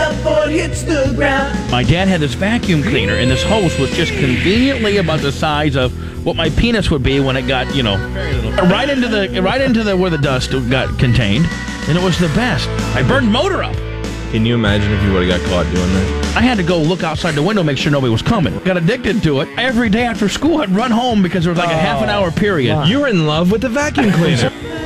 before it hits the ground. My dad had this vacuum cleaner, and this hose was just conveniently about the size of what my penis would be when it got, right into the where the dust got contained, and it was the best. I burned motor up. Can you imagine if you would have got caught doing that? I had to go look outside the window, make sure nobody was coming. Got addicted to it. Every day after school, I'd run home because there was like a half an hour period. You were in love with the vacuum cleaner.